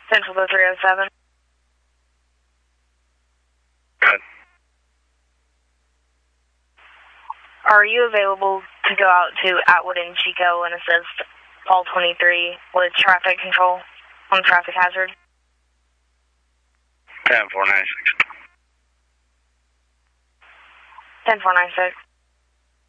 Central to 307. Good. Are you available to go out to Atwood and Chico and assist Paul 23 with traffic control on traffic hazard? 10496. 10496.